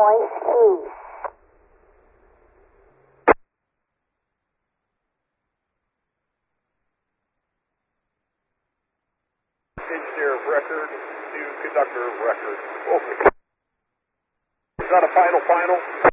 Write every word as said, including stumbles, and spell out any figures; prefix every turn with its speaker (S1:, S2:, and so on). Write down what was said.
S1: Noise East.
S2: Engineer of record to conductor of record. Over. Is that a final final?